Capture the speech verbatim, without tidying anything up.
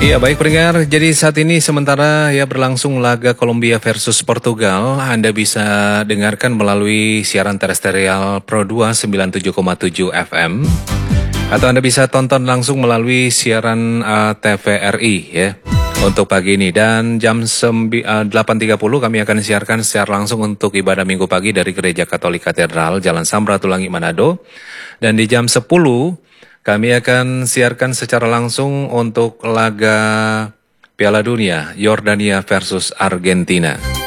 Iya baik pendengar, jadi saat ini sementara ya berlangsung laga Kolombia versus Portugal, Anda bisa dengarkan melalui siaran terestrial Pro dua sembilan puluh tujuh koma tujuh F M atau Anda bisa tonton langsung melalui siaran uh, T V R I ya untuk pagi ini, dan jam delapan tiga puluh kami akan siarkan secara langsung untuk ibadah minggu pagi dari Gereja Katolik Katedral Jalan Samratulangi Manado, dan di jam sepuluh kami akan siarkan secara langsung untuk laga Piala Dunia Yordania versus Argentina.